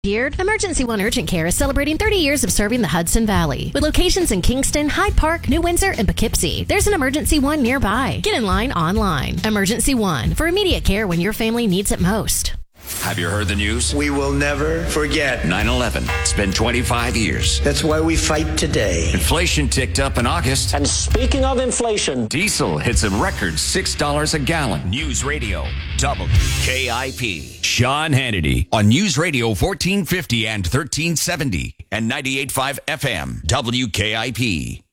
Here, Emergency One Urgent Care is celebrating 30 years of serving the Hudson Valley. With locations in Kingston, Hyde Park, New Windsor, and Poughkeepsie, there's an Emergency One nearby. Get in line online. Emergency One, for immediate care when your family needs it most. Have you heard the news? We will never forget 9/11. It's been 25 years. That's why we fight today. Inflation ticked up in August. And speaking of inflation, diesel hits a record $6 a gallon. News Radio WKIP. Sean Hannity on News Radio 1450 and 1370 and 98.5 FM WKIP.